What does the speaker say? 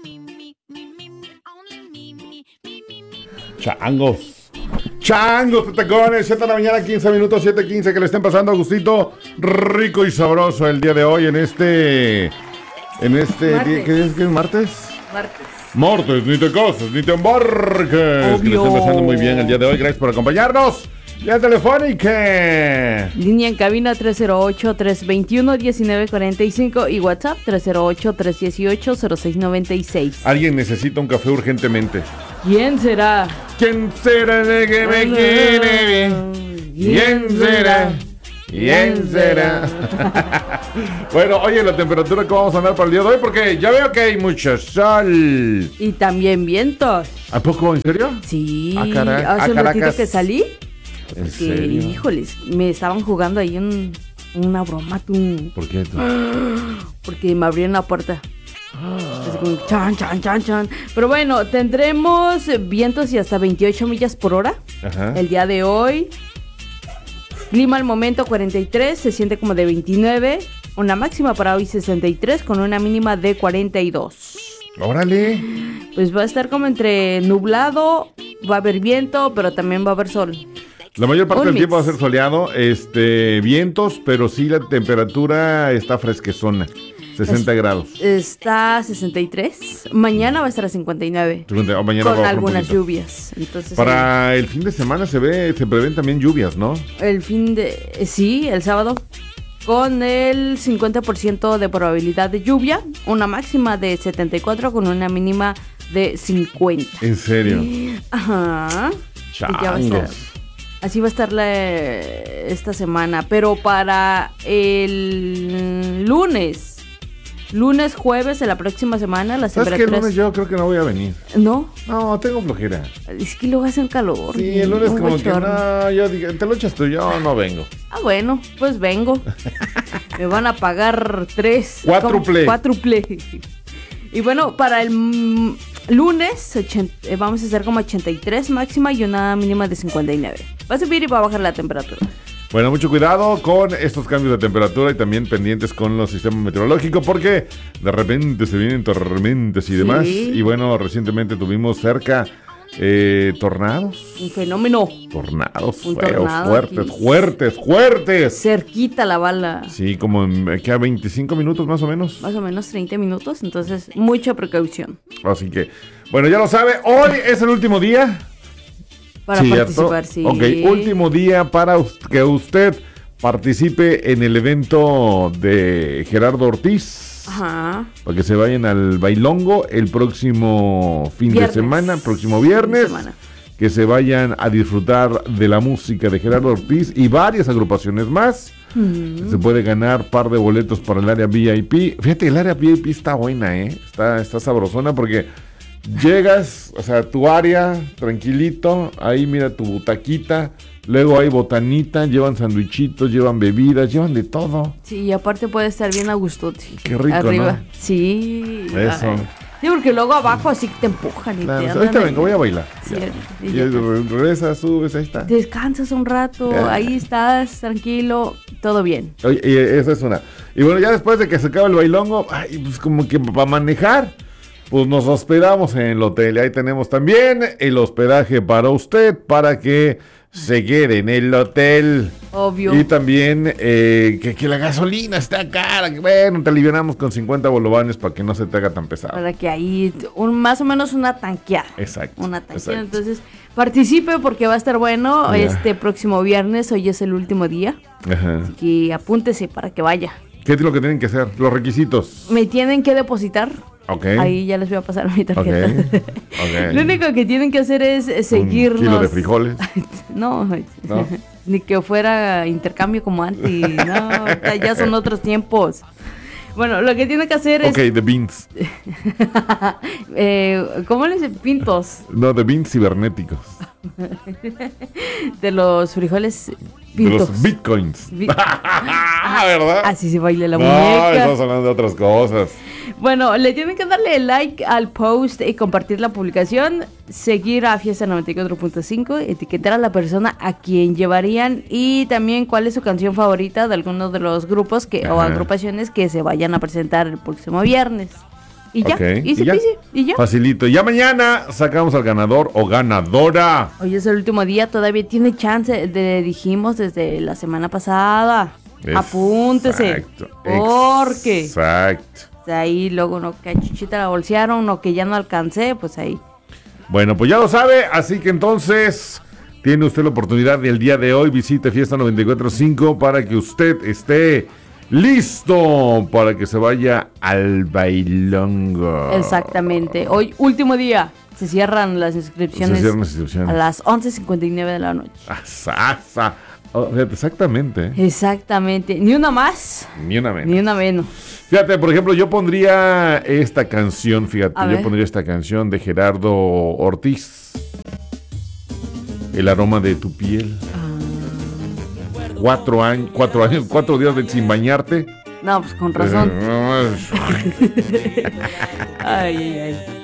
Changos. Changos, petacones, 7 de la mañana, 15 minutos, 7:15, que le estén pasando a gustito rico y sabroso el día de hoy en este día, ¿qué es martes? Martes, ni te casas, ni te embarques. Que le estén pasando muy bien el día de hoy, gracias por acompañarnos. Ya telefónica. Línea en cabina 308-321-1945 y WhatsApp 308-318-0696. Alguien necesita un café urgentemente. ¿Quién será? ¿Quién será de que me quiere bien? ¿Quién será? ¿Quién será? Bueno, oye, la temperatura que vamos a andar para el día de hoy, porque ya veo que hay mucho sol. Y también vientos. ¿A poco? ¿En serio? Sí. Ah, caray. Hace un ratito que salí. ¿En serio? Híjoles, me estaban jugando ahí una broma, tú. ¿Por qué tú? Porque me abrieron la puerta. Así como chan, chan, chan, chan. Pero bueno, tendremos vientos y hasta 28 millas por hora. Ajá. El día de hoy. Clima al momento 43, se siente como de 29. Una máxima para hoy 63 con una mínima de 42. Órale. Pues va a estar como entre nublado, va a haber viento, pero también va a haber sol. La mayor parte Un del mix. tiempo va a ser soleado, vientos, pero sí la temperatura está fresquezona, 60 grados. Está a 63. Mañana va a estar a 59. Mañana va a Con bajar un algunas poquito. lluvias. Entonces, Para el fin de semana se prevén también lluvias, ¿no? sí, el sábado. Con el 50% de probabilidad de lluvia. Una máxima de 74 con una mínima de 50. ¿En serio? Ajá. Y ya va a estar. Changos. Así va a estar esta semana. Pero para el lunes, jueves de la próxima semana, las ¿Sabes qué? El temperaturas... lunes yo creo que no voy a venir. No, No, tengo flojera. es que luego hacen calor. Sí, el lunes un como que bochorno. no, yo digo, te lo echas tú, yo no vengo. Ah, bueno, pues vengo. Me van a pagar 3. Cuádruple. Cuádruple. Y bueno, para el lunes vamos a hacer como 83 máxima y una mínima de 59. Va a subir y va a bajar la temperatura. Bueno, mucho cuidado con estos cambios de temperatura y también pendientes con los sistemas meteorológicos porque de repente se vienen tormentas y demás. Sí. Y bueno, recientemente tuvimos cerca tornados. Un fenómeno. Tornados Un feos, tornado aquí. fuertes. Cerquita la bala. Sí, como que a 25 minutos más o menos. Más o menos 30 minutos. Entonces, mucha precaución Así que, bueno, ya lo sabe, hoy es el último día. para ¿Cierto? participar. Sí. Ok, último día para que usted participe en el evento de Gerardo Ortiz. Ajá. Para que se vayan al bailongo el próximo fin de Viernes. semana, próximo viernes. Fin de semana. Que se vayan a disfrutar de la música de Gerardo Ortiz y varias agrupaciones más. Se puede ganar par de boletos para el área VIP. Fíjate, el área VIP está buena, está sabrosona porque llegas, o sea, tu área, tranquilito, ahí mira tu butaquita, luego hay botanita, llevan sandwichitos, llevan bebidas, llevan de todo. Sí, y aparte puede estar bien a gusto. Sí. Qué rico, arriba. ¿no? Sí. Eso. Ay. Sí, porque luego abajo así te empujan y Nah, te pues, andan ahorita ahí. vengo, voy a bailar. Sí, Ya. y Y ya regresas, subes, ahí está. descansas un rato, Ya. ahí estás, tranquilo, todo bien. Oye, y esa es una. Y bueno, ya después de que se acaba el bailongo, ay, pues como que para manejar, pues nos hospedamos en el hotel. Y ahí tenemos también el hospedaje para usted, para que se quede en el hotel. Obvio. Y también que la gasolina está cara. Que bueno, te alivianamos con 50 bolovanes para que no se te haga tan pesado. Para que ahí, más o menos una tanqueada. Exacto. Una tanqueada. exacto. Entonces, participe porque va a estar bueno Ya. este próximo viernes. Hoy es el último día. Ajá. Así que apúntese para que vaya. ¿Qué es lo que tienen que hacer? Los requisitos. Me tienen que depositar. Ok. Ahí ya les voy a pasar mi Ok. tarjeta. Ok. Lo único que tienen que hacer es seguirnos. Un kilo de frijoles. No, ¿No? ni que fuera intercambio como antes. No, ahorita ya son otros tiempos. Bueno, lo que tienen que hacer Ok, the beans. ¿cómo les dicen? Pintos No, the beans cibernéticos. de los frijoles De pintos. los bitcoins. Ah, ¿verdad? así se baila la No, muñeca. estamos hablando de otras cosas. Bueno, le tienen que darle like al post y compartir la publicación, seguir a Fiesta 94.5, etiquetar a la persona a quien llevarían y también cuál es su canción favorita de alguno de los grupos o Ajá. agrupaciones que se vayan a presentar el próximo viernes. Y ya, Ok, easy ¿y ya? peasy, y ya. Facilito. Ya mañana sacamos al ganador o ganadora. Hoy es el último día, todavía tiene chance, dijimos desde la semana pasada. Apúntese. Exacto, Porque exacto. de ahí luego no que a Chuchita la bolsearon, no que ya no alcancé, pues ahí. Bueno, pues ya lo sabe, así que entonces tiene usted la oportunidad del día de hoy. Visite Fiesta 94.5 para que usted esté listo para que se vaya al bailongo. Exactamente. Hoy, último día. Se cierran las inscripciones, Se cierran las inscripciones. a las 11:59 de la noche. Exactamente. Exactamente. Ni una más, Ni una menos. ni una menos. Fíjate, por ejemplo, yo pondría esta canción, A ver. pondría esta canción de Gerardo Ortiz. El aroma de tu piel. 4 días sin bañarte. No, pues con razón. Ay, ay, ay.